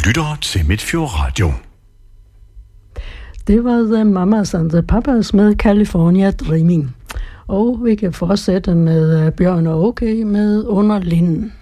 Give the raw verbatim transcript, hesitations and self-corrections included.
lytter til Midtfjord Radio. Det var The Mamas and the Papas med California Dreaming. Og vi kan fortsætte med Bjørn og Åke med Under Linden.